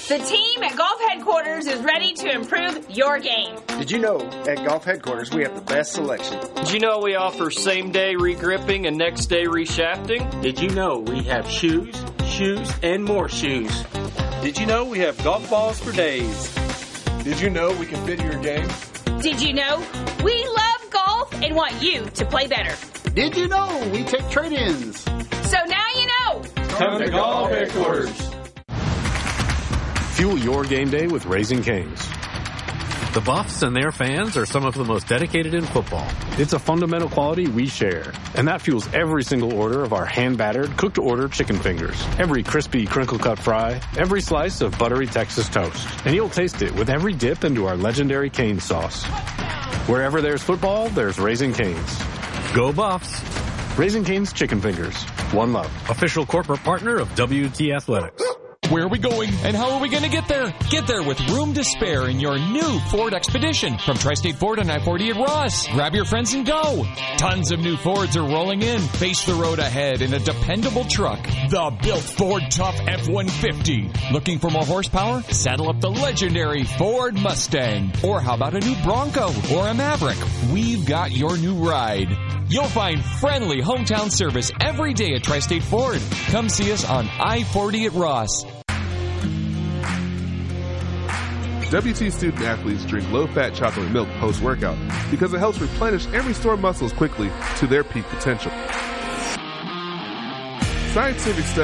The team at Golf Headquarters is ready to improve your game. Did you know at Golf Headquarters we have the best selection? Did you know we offer same-day re-gripping and next-day reshafting? Did you know we have shoes, and more shoes? Did you know we have golf balls for days? Did you know we can fit your game? Did you know we love golf and want you to play better? Did you know we take trade-ins? So now you know. Come to Golf Headquarters. Fuel your game day with Raising Cane's. The Buffs and their fans are some of the most dedicated in football. It's a fundamental quality we share, and that fuels every single order of our hand-battered, cooked-to-order chicken fingers, every crispy crinkle-cut fry, every slice of buttery Texas toast. And you'll taste it with every dip into our legendary Cane's sauce. Wherever there's football, there's Raising Cane's. Go Buffs! Raising Cane's Chicken Fingers. One love. Official corporate partner of WT Athletics. Where are we going and how are we going to get there? Get there with room to spare in your new Ford Expedition from Tri-State Ford on I-40 at Ross. Grab your friends and go. Tons of new Fords are rolling in. Face the road ahead in a dependable truck. The built Ford Tough F-150. Looking for more horsepower? Saddle up the legendary Ford Mustang. Or how about a new Bronco or a Maverick? We've got your new ride. You'll find friendly hometown service every day at Tri-State Ford. Come see us on I-40 at Ross. WT student athletes drink low-fat chocolate milk post-workout because it helps replenish and restore muscles quickly to their peak potential. Scientific studies